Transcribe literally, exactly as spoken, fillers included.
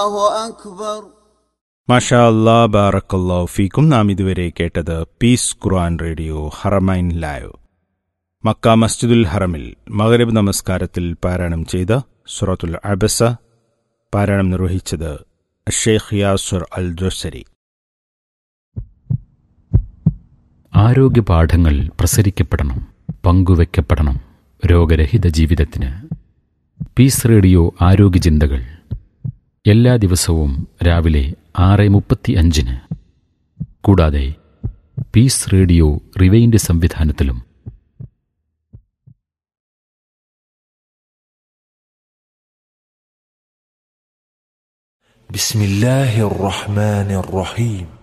الله أكبر. മാഷാ അല്ലാ ബാറക്കല്ലാഹു ഫീക്കും. നാം ഇതുവരെ കേട്ടത് പീസ് ഖുർആൻ റേഡിയോ ഹറമൈൻ ലൈവ്. മക്ക മസ്ജിദുൽ ഹറമിൽ മഗ്രിബ് നമസ്കാരത്തിൽ പാരായണം ചെയ്ത സൂറത്തുൽ അബസ പാരായണം നിർവഹിച്ചത് ഷെയ്ഖ് യാസുർ അൽ ജോസരി. ആരോഗ്യപാഠങ്ങൾ പ്രസരിക്കപ്പെടണം, പങ്കുവെക്കപ്പെടണം രോഗരഹിത ജീവിതത്തിന്. പീസ് റേഡിയോ ആരോഗ്യചിന്തകൾ എല്ലാ ദിവസവും രാവിലെ ആറ് മുപ്പത്തി അഞ്ചിന്. കൂടാതെ പീസ് റേഡിയോ റിവൈൻഡ് സംവിധാനത്തിലും. ബിസ്മില്ലാഹിർ റഹ്മാനിർ റഹീം.